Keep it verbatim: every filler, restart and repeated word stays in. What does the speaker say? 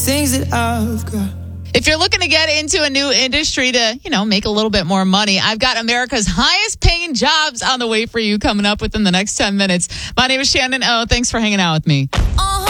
things that I've got. If you're looking to get into a new industry to, you know, make a little bit more money, I've got America's highest paying jobs on the way for you coming up within the next ten minutes. My name is Shannon O. Thanks for hanging out with me.